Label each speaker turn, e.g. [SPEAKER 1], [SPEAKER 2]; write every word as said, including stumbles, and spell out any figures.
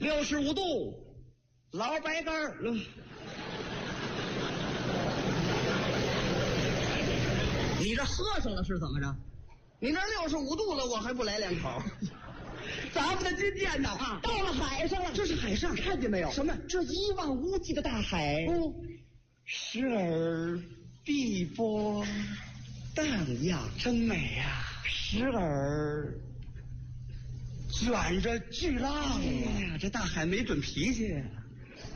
[SPEAKER 1] 六十五度，老白干儿。你这喝上了是怎么着？你那六十五度了，我还不来两口？
[SPEAKER 2] 咱们的今天呢啊，到了海上了。
[SPEAKER 1] 这是海上，
[SPEAKER 2] 看见没有？
[SPEAKER 1] 什么？
[SPEAKER 2] 这一望无际的大海。
[SPEAKER 1] 哦，
[SPEAKER 2] 时而碧波荡漾，
[SPEAKER 1] 真美呀！
[SPEAKER 2] 时而卷着巨浪。
[SPEAKER 1] 哎呀，这大海没准脾气呀。